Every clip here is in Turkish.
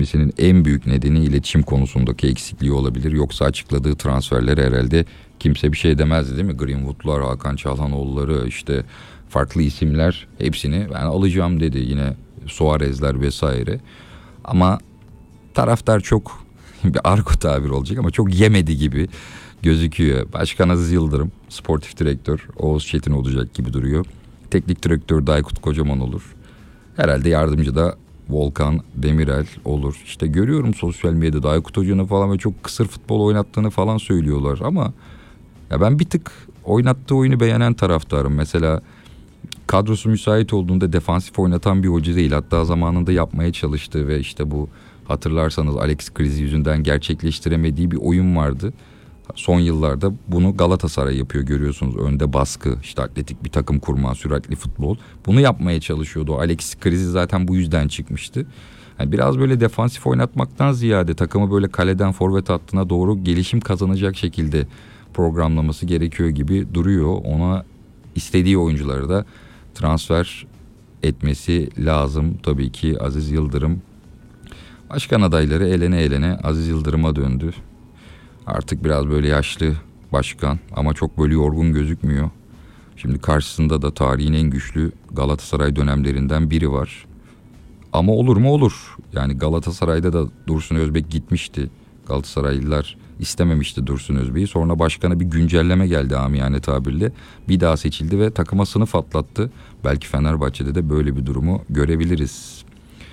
etmesinin en büyük nedeni iletişim konusundaki eksikliği olabilir. Yoksa açıkladığı transferler herhalde kimse bir şey demezdi değil mi? Greenwood'lar, Hakan Çalhanoğulları, işte farklı isimler, hepsini ben alacağım dedi. Yine Suarez'ler vesaire. Ama taraftar çok, bir argo tabir olacak ama çok yemedi gibi gözüküyor. Başkan Aziz Yıldırım, sportif direktör Oğuz Çetin olacak gibi duruyor. Teknik direktör Aykut Kocaman olur. Herhalde yardımcı da Volkan Demirel olur. İşte görüyorum sosyal medyada Aykut Hoca'nın falan ve çok kısır futbol oynattığını falan söylüyorlar. Ama ya ben bir tık oynattığı oyunu beğenen taraftarım. Mesela kadrosu müsait olduğunda defansif oynatan bir hoca değil. Hatta zamanında yapmaya çalıştığı ve işte bu, hatırlarsanız Alex krizi yüzünden gerçekleştiremediği bir oyun vardı. Son yıllarda bunu Galatasaray yapıyor, görüyorsunuz. Önde baskı, işte atletik bir takım kurma, süratli futbol. Bunu yapmaya çalışıyordu. Alex krizi zaten bu yüzden çıkmıştı. Yani biraz böyle defansif oynatmaktan ziyade takımı böyle kaleden forvet hattına doğru gelişim kazanacak şekilde programlaması gerekiyor gibi duruyor. Ona istediği oyuncuları da transfer etmesi lazım. Tabii ki Aziz Yıldırım. Başkan adayları elene elene Aziz Yıldırım'a döndü. Artık biraz böyle yaşlı başkan ama çok böyle yorgun gözükmüyor. Şimdi karşısında da tarihin en güçlü Galatasaray dönemlerinden biri var. Ama olur mu olur. Yani Galatasaray'da da Dursun Özbek gitmişti. Galatasaraylılar istememişti Dursun Özbek'i. Sonra başkana bir güncelleme geldi amiyane tabirle. Bir daha seçildi ve takıma sınıf atlattı. Belki Fenerbahçe'de de böyle bir durumu görebiliriz.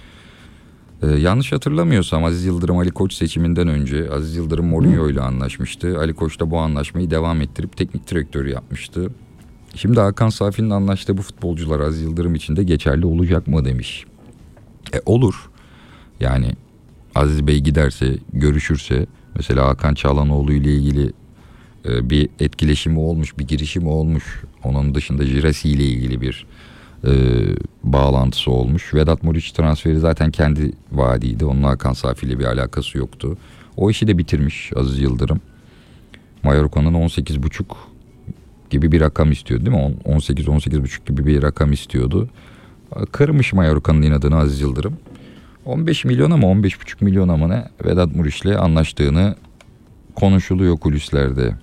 Yanlış hatırlamıyorsam Aziz Yıldırım Ali Koç seçiminden önce Aziz Yıldırım Mourinho ile anlaşmıştı. Ali Koç da bu anlaşmayı devam ettirip teknik direktör yapmıştı. Şimdi Hakan Safi'nin anlaştığı bu futbolcular Aziz Yıldırım için de geçerli olacak mı demiş. Olur. Yani Aziz Bey giderse, görüşürse, mesela Hakan Çalhanoğlu ile ilgili bir etkileşimi olmuş, bir girişimi olmuş. Onun dışında Jirasi ile ilgili bir bağlantısı olmuş. Vedat Muriç transferi zaten kendi vaadiydi. Onun Hakan Safi ile bir alakası yoktu. O işi de bitirmiş Aziz Yıldırım. Mallorca'nın 18,5 gibi bir rakam istiyordu değil mi? 18-18,5 gibi bir rakam istiyordu. Kırmış Mallorca'nın inadını Aziz Yıldırım. 15 milyon ama 15,5 milyon ama ne? Vedat Muriç'le anlaştığını konuşuluyor kulislerde.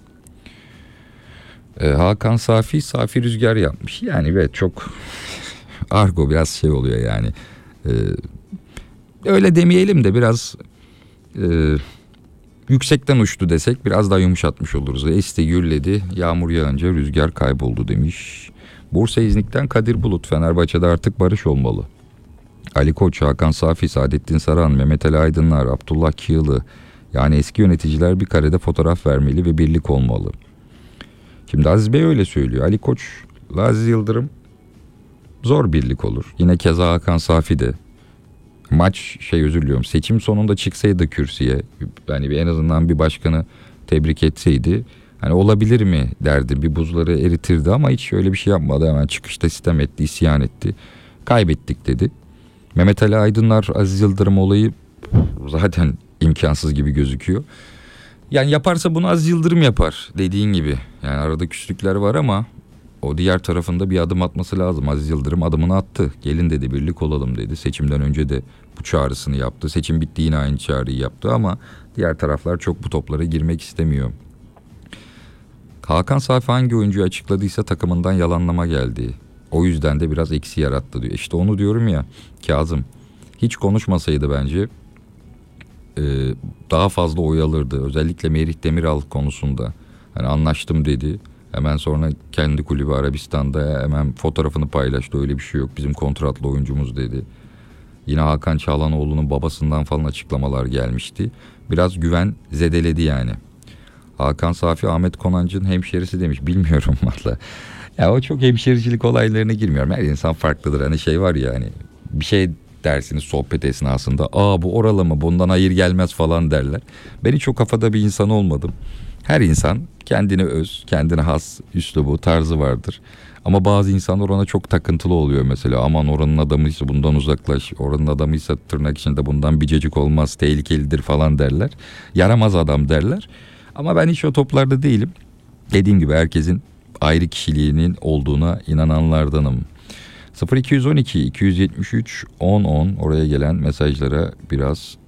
Hakan Safi Rüzgar yapmış. Yani evet, çok argo biraz şey oluyor yani. Öyle demeyelim de biraz yüksekten uçtu desek biraz daha yumuşatmış oluruz. Esti gürledi, yağmur yağınca rüzgar kayboldu demiş. Bursa İznik'ten Kadir Bulut, Fenerbahçe'de artık barış olmalı. Ali Koç, Hakan Safi, Saadettin Saran, Mehmet Ali Aydınlar, Abdullah Kiyılı, yani eski yöneticiler bir karede fotoğraf vermeli ve birlik olmalı. Şimdi Aziz Bey öyle söylüyor. Ali Koç'la Aziz Yıldırım zor birlik olur. Yine keza Hakan Safi de. Özür diliyorum. Seçim sonunda çıksaydı kürsüye, yani en azından bir başkanı tebrik etseydi, hani olabilir mi derdi, bir buzları eritirdi ama hiç öyle bir şey yapmadı. Hemen çıkışta sitem etti, isyan etti. Kaybettik dedi. Mehmet Ali Aydınlar Aziz Yıldırım olayı zaten imkansız gibi gözüküyor. Yani yaparsa bunu Aziz Yıldırım yapar dediğin gibi. Yani arada küslükler var ama o diğer tarafında bir adım atması lazım. Aziz Yıldırım adımını attı. Gelin dedi, birlik olalım dedi. Seçimden önce de bu çağrısını yaptı. Seçim bitti, yine aynı çağrıyı yaptı ama diğer taraflar çok bu toplara girmek istemiyor. Hakan Safi hangi oyuncuyu açıkladıysa takımından yalanlama geldi. O yüzden de biraz eksi yarattı diyor. İşte onu diyorum ya Kazım. Hiç konuşmasaydı bence daha fazla oy alırdı. Özellikle Merih Demiral konusunda. Hani anlaştım dedi. Hemen sonra kendi kulübü Arabistan'da hemen fotoğrafını paylaştı. Öyle bir şey yok, bizim kontratlı oyuncumuz dedi. Yine Hakan Çalhanoğlu'nun babasından falan açıklamalar gelmişti. Biraz güven zedeledi yani. Hakan Safi Ahmet Konancı'nın hemşerisi demiş. Bilmiyorum valla. Ya o çok hemşericilik olaylarına girmiyorum. Her insan farklıdır. Hani şey var ya, hani bir şey dersiniz sohbet esnasında. Bu oralı mı, bundan hayır gelmez falan derler. Ben hiç o kafada bir insan olmadım. Her insan kendine öz, kendine has üslubu, tarzı vardır. Ama bazı insanlar ona çok takıntılı oluyor mesela. Aman oranın adamıysa bundan uzaklaş, oranın adamıysa tırnak içinde bundan bicecik olmaz, tehlikelidir falan derler. Yaramaz adam derler. Ama ben hiç o toplarda değilim. Dediğim gibi herkesin ayrı kişiliğinin olduğuna inananlardanım. 0212 273 1010 oraya gelen mesajlara biraz